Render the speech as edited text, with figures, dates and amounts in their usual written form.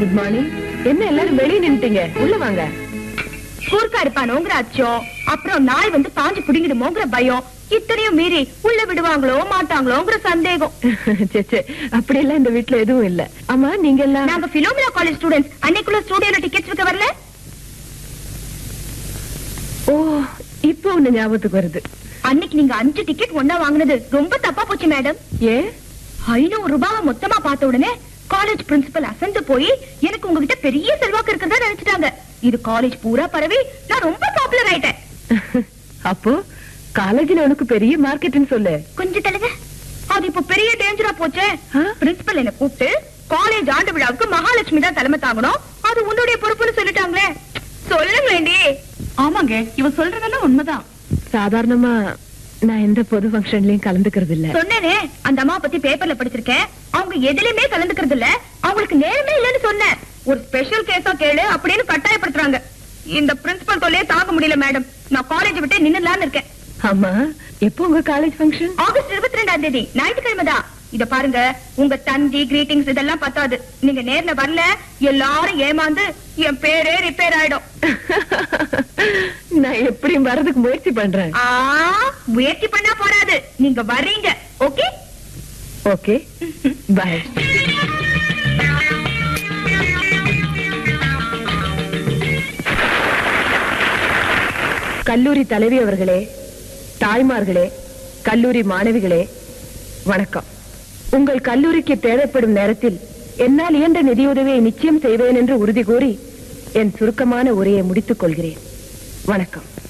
Good morning. என்ன எல்லாரும் வெளியே நின்னுட்டீங்க? உள்ள வாங்க. கூர்க்கா இருப்பானோங்கிற அச்சம், அப்புறம் நாய் வந்து பாஞ்சு புடிங்கிடுமோங்கிற பயம், இத்தனையும் மீறி உள்ள விடுவாங்களோ மாட்டாங்களோங்கிற சந்தேகம். அப்படி எல்லாம் இந்த வீட்டுல எதுவும் இல்ல. ஆமா, நீங்க எல்லாம்? நாங்க பிலோமினா காலேஜ் ஸ்டூடெண்ட்ஸ். அன்னைக்குள்ள ஸ்டூடியோல டிக்கெட்ஸ் விற்க வரல. ஓ, இப்போ ஒண்ணு ஞாபகத்துக்கு வருது. அன்னைக்கு நீங்க 5 டிக்கெட் ஒன்னா வாங்குனது ரொம்ப தப்பா போச்சு மேடம். ஏன்? 500 ரூபாய் மொத்தமா பார்த்த உடனே காலேஜ் பிரின்சிபல் அசந்து போய் எனக்கு உங்ககிட்ட பெரிய செல்வாக்கு இருக்கிறதா நினைச்சிட்டாங்க. இது காலேஜ் பூரா பரவி நான் ரொம்ப பாப்புலர் ஆயிட்டேன். அப்போ காலேஜ்ல உனக்கு பெரிய மார்க்கெட்னு சொல்லு. கொஞ்சம் தள்ளுங்க. அது இப்ப பெரிய டேஞ்சரா போச்சே. பிரின்சிபல் என்ன கூப்பிட்டு காலேஜ் ஆண்டு விழாவுக்கு மகாலட்சுமி தான் தலைமை தாங்கணும், அது உன்னுடைய பொறுப்புன்னு சொல்லிட்டாங்களே. சொல்லுங்களேண்டி. ஆமாங்க, இவன் சொல்றதெல்லாம் உண்மைதான். சாதாரணமா நான் எந்த பொது ஃபங்க்ஷன்லயும் கலந்துக்கிறது இல்ல. சொன்னேனே, அந்த அம்மா பத்தி பேப்பர்ல படிச்சிருக்கேன். அவங்க எதுலயுமே கலந்துக்கிறது இல்ல, அவங்களுக்கு நேரமே இல்லன்னு சொன்னேன். ஒரு ஸ்பெஷல் கேஸா கேளு அப்படின்னு கட்டாயப்படுத்துறாங்க. இந்த பிரின்சிபல் தொல்லையே தாங்க முடியல மேடம். நான் காலேஜ் விட்டு நின்னுலான்னு இருக்கேன். ஆமா, எப்போ உங்க காலேஜ் ஃபங்க்ஷன்? ஆகஸ்ட் 22ஆம் தேதி ஞாயிற்றுக்கிழமை தான். இத பாருங்க, உங்க தந்தி கிரீட்டிங்ஸ் இதெல்லாம் பத்தாது. நீங்க நேர்ல வரல, எல்லாரும் ஏமாந்து என் பேரே ரிப்பேர் ஆயிடும். நான் எப்படியும் வரதுக்கு முயற்சி பண்றேன். முயற்சி பண்ணா போறாது, நீங்க வர்றீங்க. Okay okay, by. கல்லூரி தலைவி அவர்களே, தாய்மார்களே, கல்லூரி மாணவிகளே, வணக்கம். உங்கள் கல்லூரிக்கு தேவைப்படும் நேரத்தில் என்னால் இயன்ற நிதியுதவியை நிச்சயம் செய்வேன் என்று உறுதி கூறி என் சுருக்கமான உரையை முடித்துக் கொள்கிறேன். வணக்கம்.